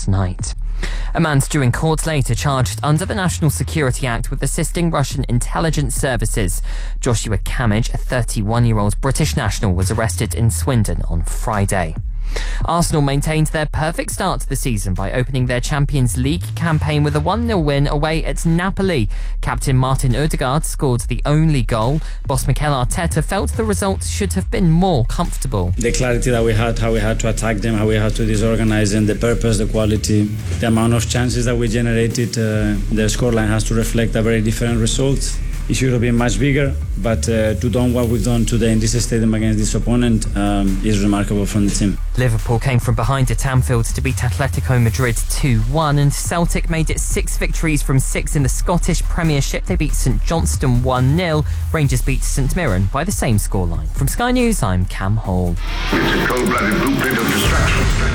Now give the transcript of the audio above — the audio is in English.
last night. A man's due in court later, charged under the National Security Act with assisting Russian intelligence services. Joshua Kamij, a 31-year-old British national, was arrested in Swindon on Friday. Arsenal maintained their perfect start to the season by opening their Champions League campaign with a 1-0 win away at Napoli. Captain Martin Odegaard scored the only goal. Boss Mikel Arteta felt the result should have been more comfortable. The clarity that we had, how we had to attack them, how we had to disorganize them, the purpose, the quality, the amount of chances that we generated, the scoreline has to reflect a very different result. It should have been much bigger, but to do what we've done today in this stadium against this opponent is remarkable from the team. Liverpool came from behind at Anfield to beat Atletico Madrid 2-1, and Celtic made it 6 victories from 6 in the Scottish Premiership. They beat St Johnstone 1-0. Rangers beat St Mirren by the same scoreline. From Sky News, I'm Cam Hall. It's a cold-blooded blueprint of destruction.